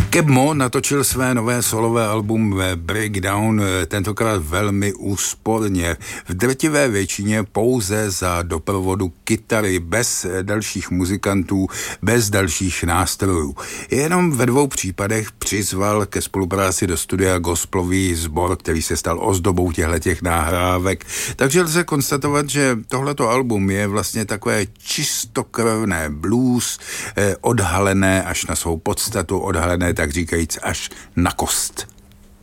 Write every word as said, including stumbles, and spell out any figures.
Keb Mo natočil své nové solové album Breakdown, tentokrát velmi úsporně. V drtivé většině pouze za doprovodu kytary, bez dalších muzikantů, bez dalších nástrojů. Jenom ve dvou případech přizval ke spolupráci do studia gospelový sbor, který se stal ozdobou těchto nahrávek. Takže lze konstatovat, že tohleto album je vlastně takové čistokrevné blues, odhalené až na svou podstatu, odhalené tak říkajíc až na kost.